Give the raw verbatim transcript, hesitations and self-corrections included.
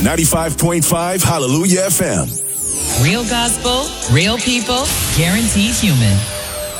ninety-five point five Hallelujah F M. Real gospel, real people, guaranteed human.